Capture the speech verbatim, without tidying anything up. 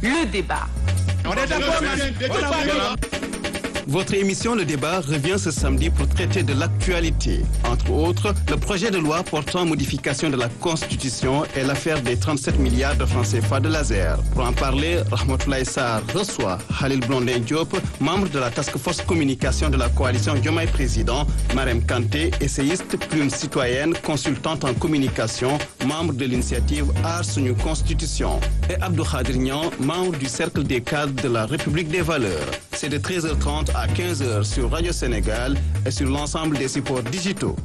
le débat. On est d'accord. Votre émission Le Débat revient ce samedi pour traiter de l'actualité. Entre autres, le projet de loi portant modification de la Constitution et l'affaire des trente-sept milliards de francs C F A de laser. Pour en parler, Rahmatoulaye Sarr reçoit Khalil Blondin Diop, membre de la Task Force Communication de la coalition Diomaye Président, Marème Kanté, essayiste, plume citoyenne, consultante en communication, membre de l'initiative Aar Sunu Constitution, et Abdou Khadir Niang, membre du Cercle des cadres de la République des valeurs. C'est de treize heures trente à quinze heures sur Radio Sénégal et sur l'ensemble des supports digitaux.